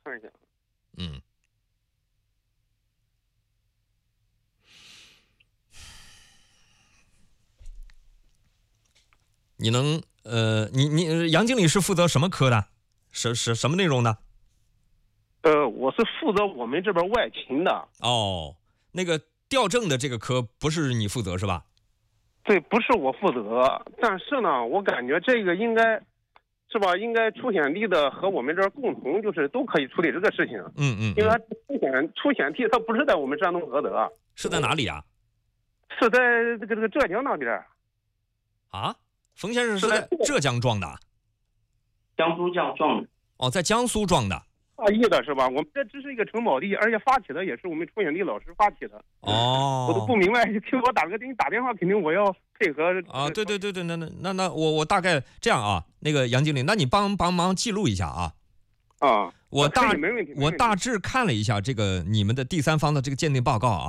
看一下。 嗯，你能你杨经理是负责什么科的？什么内容的？ 我是负责我们这边外勤的。 哦，那个调正的这个科不是你负责是吧？ 对，不是我负责，但是呢，我感觉这个应该是吧？应该出险地的和我们这儿共同，就是都可以处理这个事情。因为它出险地，它不是在我们山东菏泽， 是在哪里啊？ 是在这个浙江那边。 啊，冯先生是在浙江撞的？ 江苏这样撞的。 哦，在江苏撞的。 大意的是吧？我们这只是一个承保地，而且发起的也是我们出险地老师发起的。 哦， 我都不明白，听我打个给你打电话，肯定我要配合啊。对，那我大概这样啊，那个杨经理，那你帮忙记录一下啊。 啊， 我没问题。 大致看了一下这个你们的第三方的这个鉴定报告啊。